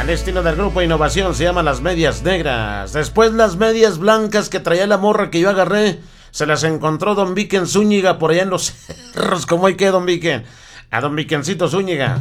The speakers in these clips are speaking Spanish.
Al estilo del grupo Innovación se llama las medias negras. Después las medias blancas que traía la morra que yo agarré, se las encontró Don Viken Zúñiga por allá en los cerros. ¿Cómo hay que, Don Viken? A Don Vikencito Zúñiga.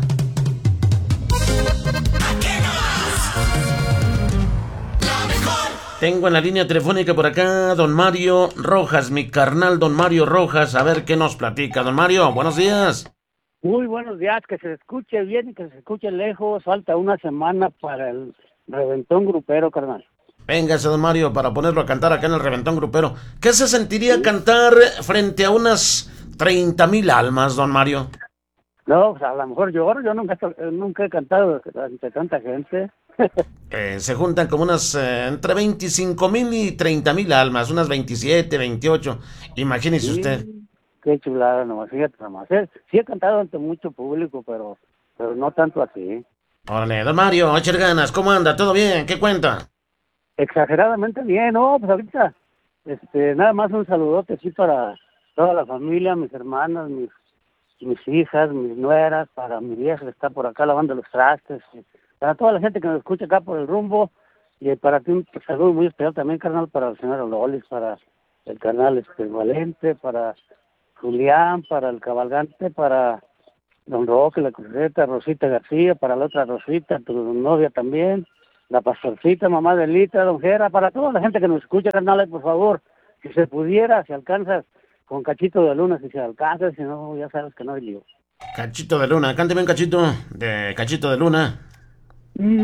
Tengo en la línea telefónica por acá Don Mario Rojas, mi carnal Don Mario Rojas. A ver qué nos platica. Don Mario, buenos días. Muy buenos días, que se escuche bien y que se escuche lejos. Falta una semana para el reventón grupero, carnal. Véngase, Don Mario, para ponerlo a cantar acá en el Reventón Grupero. ¿Qué se sentiría cantar frente a unas 30,000 almas, Don Mario? No, pues a lo mejor yo nunca he cantado ante tanta gente. Se juntan como unas entre 25,000 y 30,000 almas, unas 27, 28. Imagínese Sí, usted. qué chulada, nomás, fíjate nomás. Sí he cantado ante mucho público, pero no tanto así. Órale, Don Mario, échale ganas. ¿Cómo anda? ¿Todo bien? ¿Qué cuenta? Exageradamente bien, no, pues ahorita, nada más un saludote así para toda la familia, mis hermanas, mis hijas, mis nueras, para mi vieja que está por acá lavando los trastes, y para toda la gente que nos escucha acá por el rumbo, y para ti un saludo muy especial también, carnal, para el señor Lolis, para el canal Valente, para Julián, para el Cabalgante, para Don Roque, la Cruzeta, Rosita García, para la otra Rosita, tu novia también, la pastorcita, mamá de Lita, Don Gera, para toda la gente que nos escucha, carnal, por favor, si se pudiera, si alcanzas, con Cachito de Luna, si se alcanza, si no, ya sabes que no hay lío. Cachito de Luna. Cánteme un cachito de Cachito de Luna.